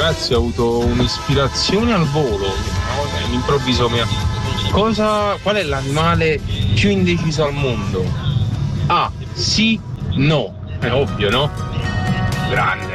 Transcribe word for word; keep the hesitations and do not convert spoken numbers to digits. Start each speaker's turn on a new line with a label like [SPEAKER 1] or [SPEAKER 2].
[SPEAKER 1] ragazzi, ho avuto un'ispirazione al volo, all'improvviso mia. Cosa, qual è l'animale più indeciso al mondo? A, sì, no. È ovvio, no? Grande.